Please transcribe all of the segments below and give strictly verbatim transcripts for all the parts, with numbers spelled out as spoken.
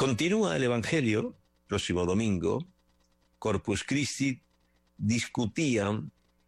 Continúa el Evangelio, próximo domingo, Corpus Christi, discutían,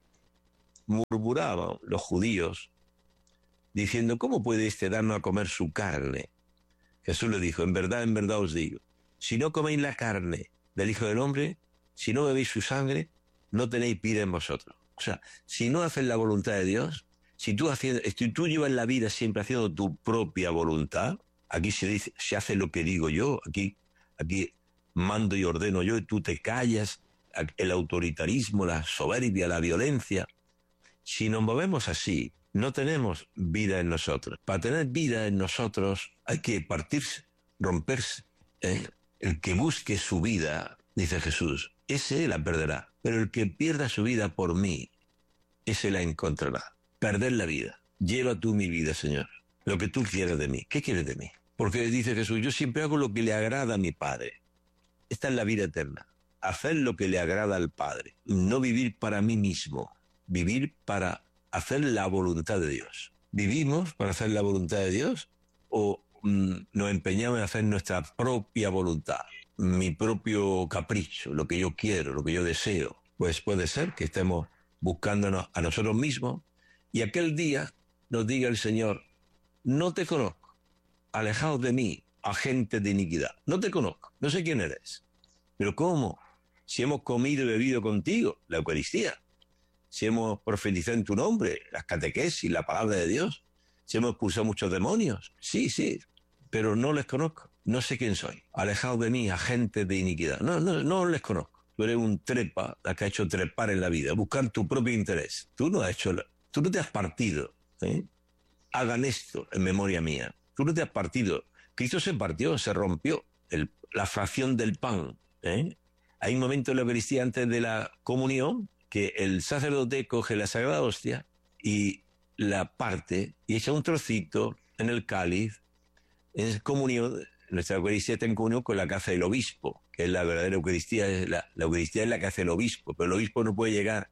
murmuraban los judíos, diciendo, ¿cómo puede este darnos a comer su carne? Jesús le dijo, en verdad, en verdad os digo, si no coméis la carne del Hijo del Hombre, si no bebéis su sangre, no tenéis vida en vosotros. O sea, si no haces la voluntad de Dios, si tú, haciendo, si tú llevas la vida siempre haciendo tu propia voluntad, aquí se dice, se hace lo que digo yo, aquí, aquí mando y ordeno yo, y tú te callas, el autoritarismo, la soberbia, la violencia. Si nos movemos así, no tenemos vida en nosotros. Para tener vida en nosotros hay que partirse, romperse. ¿eh? El que busque su vida, dice Jesús, ese la perderá. Pero el que pierda su vida por mí, ese la encontrará. Perder la vida. Lleva tú mi vida, Señor. Lo que tú quieras de mí. ¿Qué quieres de mí? Porque dice Jesús, yo siempre hago lo que le agrada a mi Padre. Esta es la vida eterna. Hacer lo que le agrada al Padre. No vivir para mí mismo. Vivir para hacer la voluntad de Dios. ¿Vivimos para hacer la voluntad de Dios? ¿O mmm, nos empeñamos en hacer nuestra propia voluntad? Mi propio capricho, lo que yo quiero, lo que yo deseo. Pues puede ser que estemos buscándonos a nosotros mismos y aquel día nos diga el Señor, no te conozco, alejaos de mí, agentes de iniquidad. No te conozco, no sé quién eres. ¿Pero cómo? Si hemos comido y bebido contigo, la Eucaristía. Si hemos profetizado en tu nombre, las catequesis, la palabra de Dios. Si hemos expulsado muchos demonios. Sí, sí, pero no les conozco. No sé quién soy. Alejaos de mí, agentes de iniquidad. No, no, no les conozco. Tú eres un trepa, la que ha hecho trepar en la vida, buscar tu propio interés. Tú no has hecho, la, tú no te has partido. ¿eh? Hagan esto en memoria mía. Tú no te has partido. Cristo se partió, se rompió el, la fracción del pan. ¿eh? Hay un momento en la Eucaristía antes de la comunión que el sacerdote coge la Sagrada Hostia y la parte y echa un trocito en el cáliz. En comunión, nuestra Eucaristía está en comunión con la que hace el obispo, que es la verdadera Eucaristía. Es la, la Eucaristía es la que hace el obispo, pero el obispo no puede llegar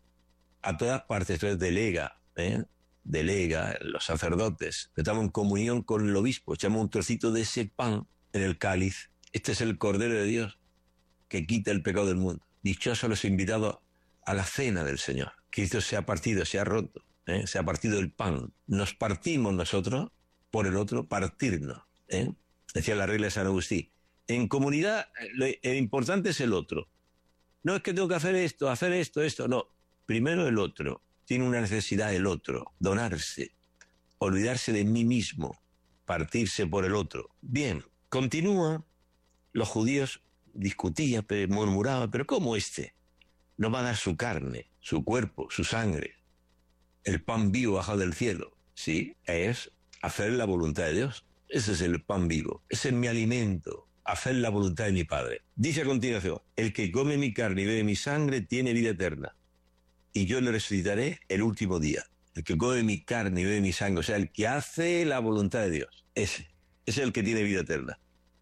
a todas partes, entonces delega, ¿eh? delega los sacerdotes. Estamos en comunión con el obispo, echamos un trocito de ese pan en el cáliz. Este es el Cordero de Dios que quita el pecado del mundo. Dichosos los invitados a la cena del Señor. Cristo se ha partido, se ha roto, ¿eh? se ha partido el pan. Nos partimos nosotros por el otro, partirnos. ¿eh? Decía la regla de San Agustín. En comunidad, lo importante es el otro. No es que tengo que hacer esto, hacer esto, esto. No. Primero el otro. Tiene una necesidad el otro. Donarse. Olvidarse de mí mismo. Partirse por el otro. Bien. Continúa. Los judíos discutían, murmuraban. ¿Pero cómo este no va a dar su carne, su cuerpo, su sangre? El pan vivo bajado del cielo. Sí, es hacer la voluntad de Dios. Ese es el pan vivo. Ese es mi alimento. Hacer la voluntad de mi Padre. Dice a continuación, el que come mi carne y bebe mi sangre tiene vida eterna. Y yo le resucitaré el último día. El que come mi carne y bebe mi sangre, o sea, el que hace la voluntad de Dios. Ese. Ese es el que tiene vida eterna.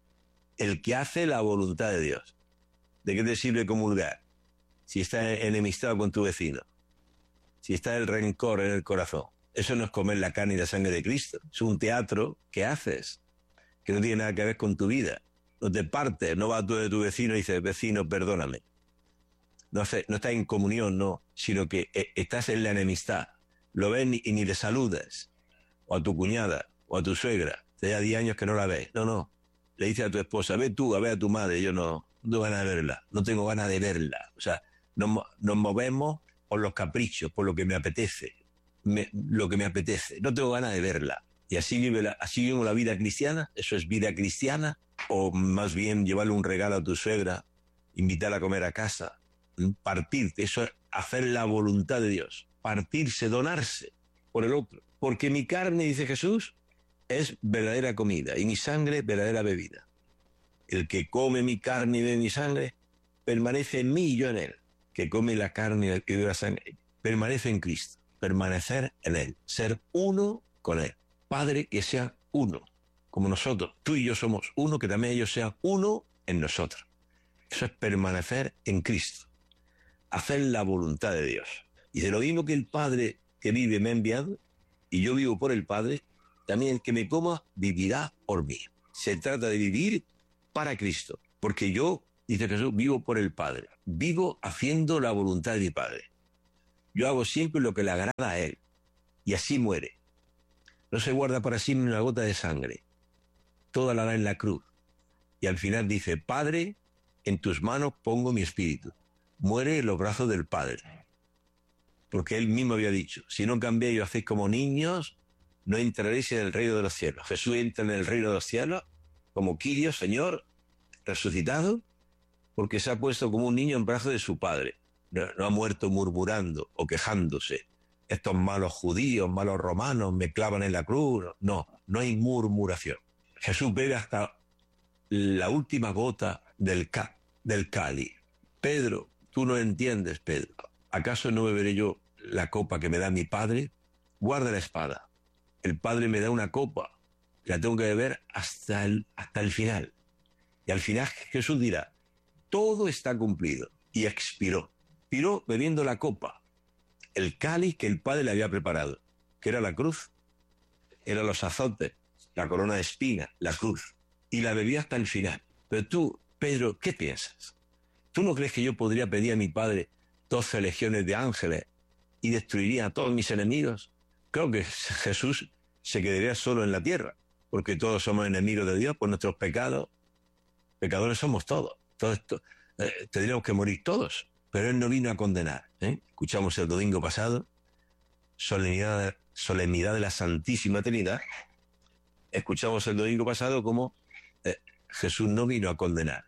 El que hace la voluntad de Dios. ¿De qué te sirve comulgar? Si está enemistado con tu vecino. Si está el rencor en el corazón. Eso no es comer la carne y la sangre de Cristo. Es un teatro que haces, que no tiene nada que ver con tu vida. No te partes, no vas tú de tu vecino y dices, vecino, perdóname. No, hace, no estás en comunión, no, sino que eh, estás en la enemistad. Lo ves y, y ni le saludas. O a tu cuñada, o a tu suegra. Te da diez años que no la ves. No, no. Le dices a tu esposa, ve tú a ver a tu madre. Yo no, no tengo ganas de verla. No tengo ganas de verla. O sea, nos, nos movemos por los caprichos, por lo que me apetece. Me, lo que me apetece. No tengo ganas de verla. Y así vive la, así vivo la vida cristiana. Eso es vida cristiana. O más bien llevarle un regalo a tu suegra, invitarla a comer a casa, partirte. Eso es hacer la voluntad de Dios. Partirse, donarse por el otro. Porque mi carne, dice Jesús, es verdadera comida y mi sangre verdadera bebida. El que come mi carne y bebe mi sangre permanece en mí y yo en él. Que come la carne y bebe la sangre permanece en Cristo. Permanecer en él. Ser uno con él. Padre, que sea uno. Como nosotros. Tú y yo somos uno, que también ellos sean uno en nosotros. Eso es permanecer en Cristo. Hacer la voluntad de Dios. Y de lo mismo que el Padre que vive me ha enviado, y yo vivo por el Padre, también el que me coma vivirá por mí. Se trata de vivir para Cristo. Porque yo, dice Jesús, vivo por el Padre. Vivo haciendo la voluntad de mi Padre. Yo hago siempre lo que le agrada a Él. Y así muere. No se guarda para sí ni una gota de sangre. Toda la da en la cruz. Y al final dice, Padre, en tus manos pongo mi espíritu. Muere en los brazos del Padre. Porque Él mismo había dicho, si no cambiáis y os hacéis como niños, no entraréis en el reino de los cielos. Jesús entra en el reino de los cielos como Kyrios, Señor, resucitado, porque se ha puesto como un niño en brazos de su Padre. No, no ha muerto murmurando o quejándose. Estos malos judíos, malos romanos me clavan en la cruz. No, no hay murmuración. Jesús bebe hasta la última gota del, ca del cáliz. Pedro, tú no entiendes, Pedro. ¿Acaso no beberé yo la copa que me da mi Padre? Guarda la espada. El Padre me da una copa. La tengo que beber hasta el, hasta el final. Y al final Jesús dirá, todo está cumplido. Y expiró. Expiró bebiendo la copa. El cáliz que el Padre le había preparado. Que era la cruz. Eran los azotes. La corona de espinas. La cruz. Y la bebió hasta el final. Pero tú, Pedro, ¿qué piensas? ¿Tú no crees que yo podría pedir a mi Padre doce legiones de ángeles y destruiría a todos mis enemigos? Creo que Jesús se quedaría solo en la tierra, porque todos somos enemigos de Dios por nuestros pecados. Pecadores somos todos. Todo esto, eh, tendríamos que morir todos. Pero Él no vino a condenar. ¿eh? Escuchamos el domingo pasado, solemnidad, solemnidad de la Santísima Trinidad. Escuchamos el domingo pasado cómo eh, Jesús no vino a condenar.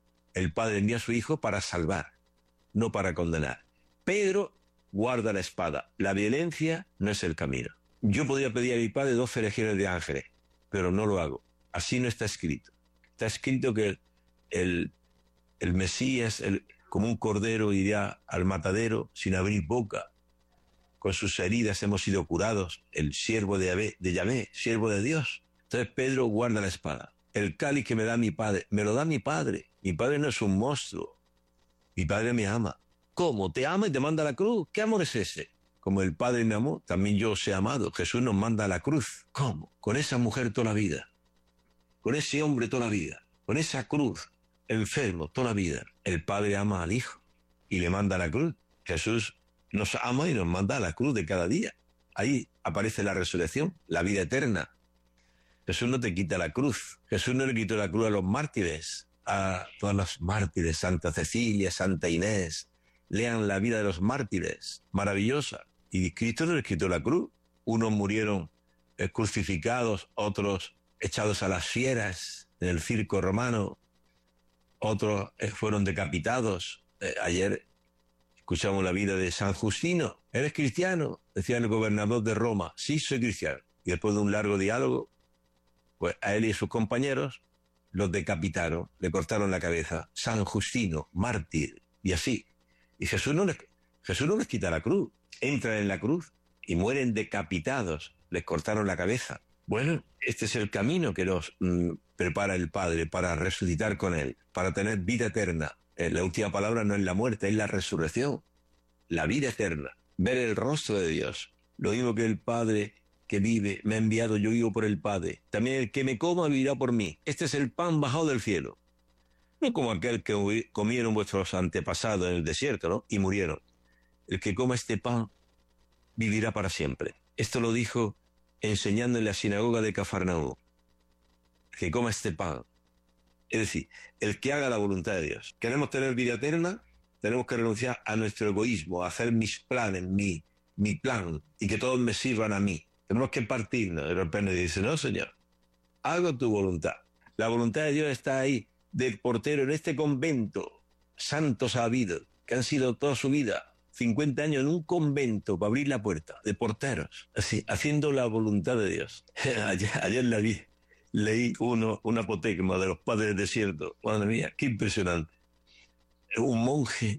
El Padre envió a su Hijo para salvar, no para condenar. Pedro guarda la espada. La violencia no es el camino. Yo podría pedir a mi Padre doce legiones de ángeles, pero no lo hago. Así no está escrito. Está escrito que el, el, el Mesías, el, como un cordero, iría al matadero sin abrir boca. Con sus heridas hemos sido curados. El siervo de Yahvé, de Yahvé, siervo de Dios. Entonces Pedro guarda la espada. El cáliz que me da mi Padre, me lo da mi Padre. Mi Padre no es un monstruo. Mi Padre me ama. ¿Cómo? Te ama y te manda a la cruz. ¿Qué amor es ese? Como el Padre me amó, también yo os he amado. Jesús nos manda a la cruz. ¿Cómo? Con esa mujer toda la vida. Con ese hombre toda la vida. Con esa cruz. Enfermo toda la vida. El Padre ama al Hijo y le manda a la cruz. Jesús nos ama y nos manda a la cruz de cada día. Ahí aparece la resurrección, la vida eterna. Jesús no te quita la cruz. Jesús no le quitó la cruz a los mártires, a todos los mártires, Santa Cecilia, Santa Inés. Lean la vida de los mártires, maravillosa. Y Cristo no les quitó la cruz. Unos murieron eh, crucificados, otros echados a las fieras en el circo romano, otros eh, fueron decapitados. Eh, ayer escuchamos la vida de San Justino. ¿Eres cristiano?, decía el gobernador de Roma. Sí, soy cristiano. Y después de un largo diálogo, pues a él y a sus compañeros los decapitaron, le cortaron la cabeza. San Justino, mártir, y así. Y Jesús no les, Jesús no les quita la cruz. Entran en la cruz y mueren decapitados. Les cortaron la cabeza. Bueno, este es el camino que nos mm, prepara el Padre para resucitar con Él, para tener vida eterna. Eh, la última palabra no es la muerte, es la resurrección. La vida eterna. Ver el rostro de Dios. Lo mismo que el Padre que vive, me ha enviado, yo vivo por el Padre. También el que me coma vivirá por mí. Este es el pan bajado del cielo. No como aquel que comieron vuestros antepasados en el desierto, ¿no? Y murieron. El que coma este pan vivirá para siempre. Esto lo dijo enseñando en la sinagoga de Cafarnaúm. El que coma este pan. Es decir, el que haga la voluntad de Dios. ¿Queremos tener vida eterna? Tenemos que renunciar a nuestro egoísmo, a hacer mis planes, mi, mi plan, y que todos me sirvan a mí. Tenemos que partirnos. De repente dice, no, Señor, hago tu voluntad. La voluntad de Dios está ahí, del portero en este convento. Santos ha habido, que han sido toda su vida, cincuenta años en un convento para abrir la puerta, de porteros, así, haciendo la voluntad de Dios. ayer, ayer la vi, leí uno, un apotegma de los padres del desierto. Madre mía, qué impresionante. Un monje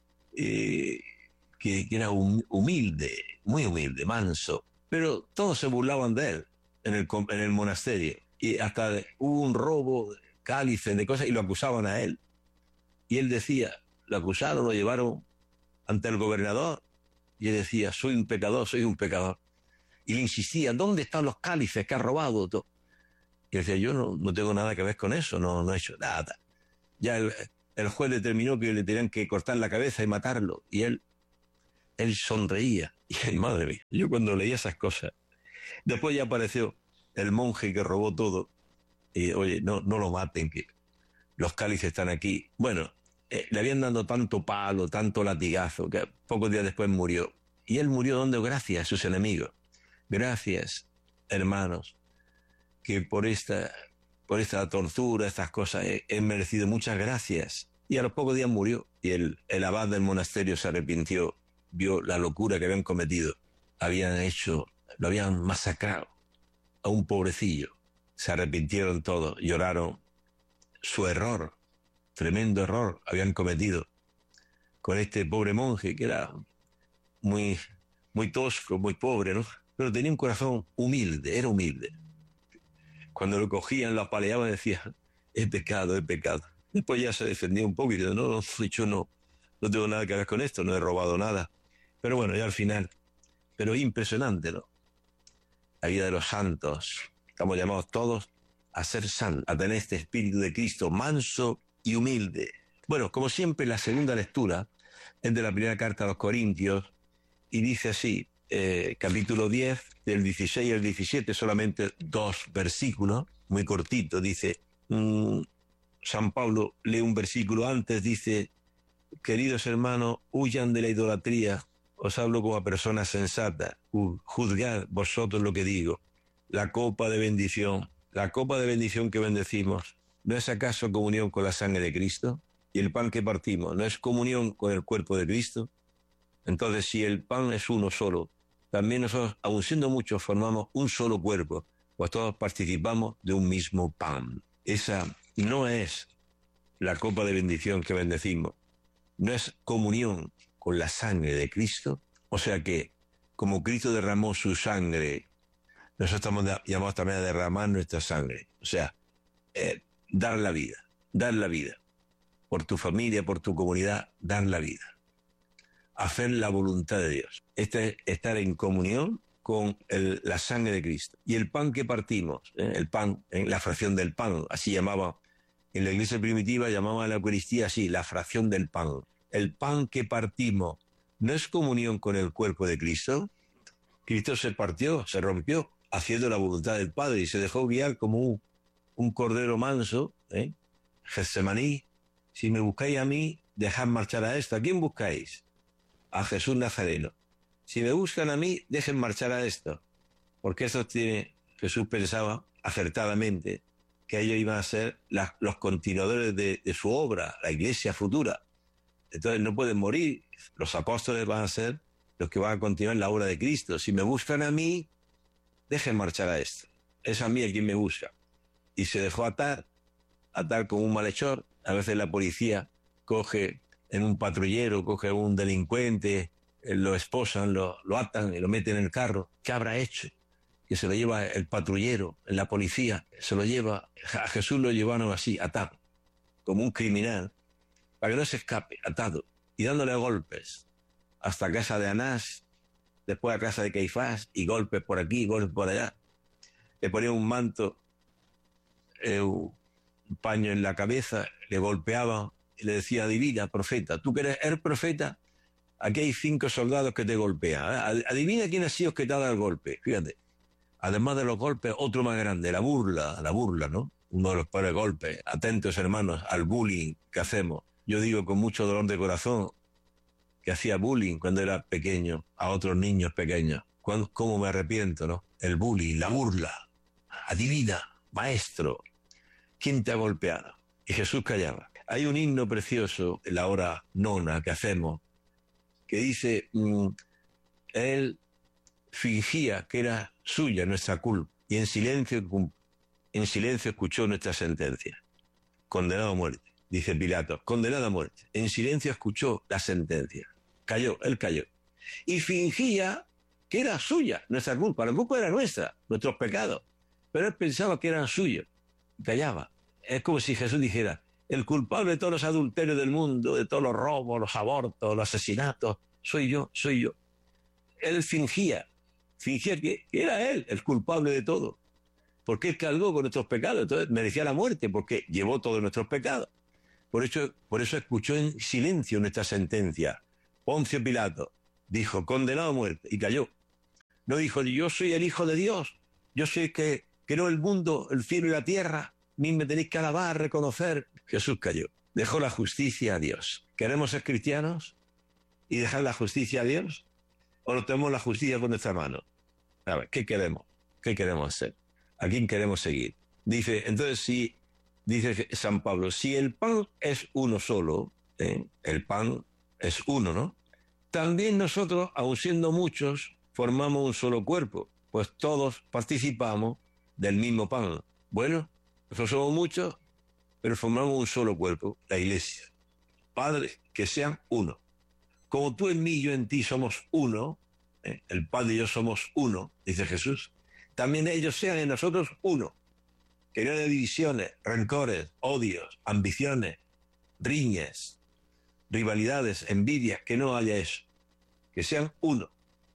eh, que, que era hum, humilde, muy humilde, manso, pero todos se burlaban de él en el, en el monasterio. Y hasta hubo un robo, cálices de cosas, y lo acusaban a él. Y él decía, lo acusaron, lo llevaron ante el gobernador, y él decía, soy un pecador, soy un pecador. Y le insistían, ¿dónde están los cálices que ha robado? Y él decía, yo no, no tengo nada que ver con eso, no, no he hecho nada. Ya el, el juez determinó que le tenían que cortar la cabeza y matarlo. Y él, él sonreía. Y madre mía, yo cuando leía esas cosas, después ya apareció el monje que robó todo. Y oye, no, no lo maten, que los cálices están aquí. Bueno, eh, le habían dado tanto palo, tanto latigazo, que pocos días después murió. Y él murió dando gracias a sus enemigos. Gracias, hermanos, que por esta, por esta tortura, estas cosas, he, he merecido muchas gracias. Y a los pocos días murió. Y el, el abad del monasterio se arrepintió, vio la locura que habían cometido. Habían hecho, lo habían masacrado a un pobrecillo. Se arrepintieron todos, lloraron su error, tremendo error habían cometido con este pobre monje que era muy, muy tosco, muy pobre, ¿no? Pero tenía un corazón humilde, era humilde. Cuando lo cogían, lo apaleaban, decía, es pecado, es pecado. Después ya se defendía un poco y dijo, no, no, yo no, no tengo nada que ver con esto, no he robado nada. Pero bueno, ya al final, pero impresionante, ¿no? La vida de los santos, estamos llamados todos a ser santos, a tener este espíritu de Cristo manso y humilde. Bueno, como siempre, la segunda lectura es de la primera carta a los Corintios y dice así, eh, capítulo diez, del dieciséis al diecisiete, solamente dos versículos, muy cortitos, dice, mmm, San Pablo lee un versículo antes, dice, queridos hermanos, huyan de la idolatría, os hablo como a personas sensatas, juzgad vosotros lo que digo. La copa de bendición, la copa de bendición que bendecimos, ¿no es acaso comunión con la sangre de Cristo? Y el pan que partimos, ¿no es comunión con el cuerpo de Cristo? Entonces, si el pan es uno solo, también nosotros, aun siendo muchos, formamos un solo cuerpo, pues todos participamos de un mismo pan. Esa no es la copa de bendición que bendecimos, no es comunión con la sangre de Cristo. O sea que, como Cristo derramó su sangre, nosotros estamos llamados también a derramar nuestra sangre. O sea, eh, dar la vida, dar la vida. Por tu familia, por tu comunidad, dar la vida. Hacer la voluntad de Dios. Este es estar en comunión con el, la sangre de Cristo. Y el pan que partimos, ¿eh? el pan, ¿eh? la fracción del pan, así llamaba, en la iglesia primitiva llamaba la Eucaristía así, la fracción del pan. El pan que partimos, ¿no es comunión con el cuerpo de Cristo? Cristo se partió, se rompió, haciendo la voluntad del Padre y se dejó guiar como un, un cordero manso, ¿eh? Getsemaní, si me buscáis a mí, dejad marchar a esto. ¿A quién buscáis? A Jesús Nazareno. Si me buscan a mí, dejen marchar a esto. Porque eso tiene, Jesús pensaba acertadamente que ellos iban a ser la, los continuadores de, de su obra, la iglesia futura. Entonces no pueden morir. Los apóstoles van a ser los que van a continuar la obra de Cristo. Si me buscan a mí, dejen marchar a esto. Es a mí a quien me busca. Y se dejó atar, atar como un malhechor. A veces la policía coge en un patrullero, coge a un delincuente, lo esposan, lo, lo atan y lo meten en el carro. ¿Qué habrá hecho? Que se lo lleva el patrullero, la policía, se lo lleva, a Jesús lo llevaron así, atado, como un criminal, para que no se escape, atado, y dándole golpes, hasta casa de Anás, después a casa de Caifás, y golpes por aquí, golpes por allá. Le ponía un manto, eh, un paño en la cabeza, le golpeaba, y le decía, adivina, profeta, tú que eres el profeta, aquí hay cinco soldados que te golpean, ¿eh? Adivina quién ha sido que te ha dado el golpe, fíjate. Además de los golpes, otro más grande, la burla, la burla, ¿no? Uno de los peores golpes. Atentos, hermanos, al bullying que hacemos. Yo digo con mucho dolor de corazón que hacía bullying cuando era pequeño, a otros niños pequeños. ¿Cómo me arrepiento, no? El bullying, la burla. Adivina, maestro, ¿quién te ha golpeado? Y Jesús callaba. Hay un himno precioso en la hora nona que hacemos que dice, mmm, él fingía que era suya nuestra culpa y en silencio, en silencio escuchó nuestra sentencia. Condenado a muerte, dice Pilato, condenado a muerte. En silencio escuchó la sentencia. Cayó, él cayó. Y fingía que era suya nuestra culpa. La culpa era nuestra, nuestros pecados. Pero él pensaba que eran suyos. Callaba. Es como si Jesús dijera, el culpable de todos los adulterios del mundo, de todos los robos, los abortos, los asesinatos, soy yo, soy yo. Él fingía. Fingía que, que era él el culpable de todo. porque Él cargó con nuestros pecados, entonces merecía la muerte, porque llevó todos nuestros pecados. Por eso, por eso escuchó en silencio nuestra sentencia. Poncio Pilato dijo, condenado a muerte, y cayó. No dijo, yo soy el Hijo de Dios, yo soy el que creó el mundo, el cielo y la tierra, ni me tenéis que alabar, reconocer. Jesús cayó, dejó la justicia a Dios. ¿Queremos ser cristianos y dejar la justicia a Dios? ¿O no tenemos la justicia con nuestra mano? A ver, ¿qué queremos? ¿Qué queremos hacer? ¿A quién queremos seguir? Dice, entonces si, dice San Pablo, si el pan es uno solo, ¿eh? el pan es uno, ¿no? También nosotros, aun siendo muchos, formamos un solo cuerpo, pues todos participamos del mismo pan. Bueno, nosotros somos muchos, pero formamos un solo cuerpo, la Iglesia. Padre, que sean uno. Como tú en mí y yo en ti somos uno, ¿eh? el Padre y yo somos uno, dice Jesús, también ellos sean en nosotros uno. Que no haya divisiones, rencores, odios, ambiciones, riñas, rivalidades, envidias, que no haya eso. Que sean uno,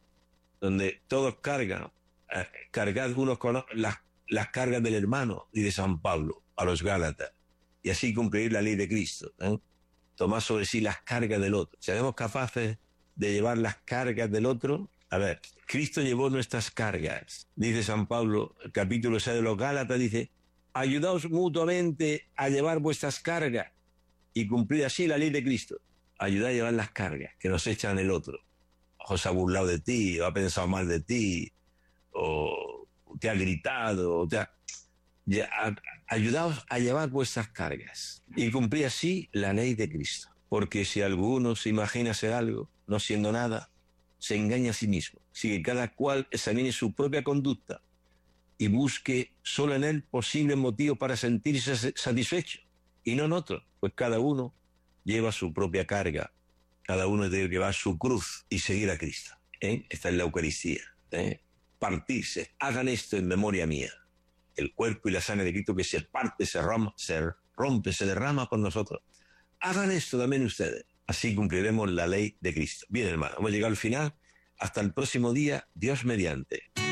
donde todos cargan, eh, cargad unos con las, las cargas del hermano, dice San Pablo a los Gálatas, y así cumplir la ley de Cristo, ¿eh? Tomar sobre sí las cargas del otro. ¿Seremos capaces de llevar las cargas del otro? A ver, Cristo llevó nuestras cargas. Dice San Pablo, el capítulo seis de los Gálatas, dice, ayudaos mutuamente a llevar vuestras cargas y cumplir así la ley de Cristo. Ayudad a llevar las cargas que nos echan el otro. O se ha burlado de ti, o ha pensado mal de ti, o te ha gritado, o te ha... Ya, a, ayudaos a llevar vuestras cargas y cumplir así la ley de Cristo. Porque si alguno se imagina ser algo, no siendo nada, se engaña a sí mismo. Así que cada cual examine su propia conducta y busque solo en él posibles motivos para sentirse satisfecho y no en otro, pues cada uno lleva su propia carga, cada uno debe llevar su cruz y seguir a Cristo. ¿eh? Esta es la Eucaristía. ¿eh? Partirse, hagan esto en memoria mía. El cuerpo y la sangre de Cristo que se parte, se rompe, se rompe, se derrama por nosotros. Hagan esto también ustedes. Así cumpliremos la ley de Cristo. Bien, hermano, hemos llegado al final. Hasta el próximo día, Dios mediante.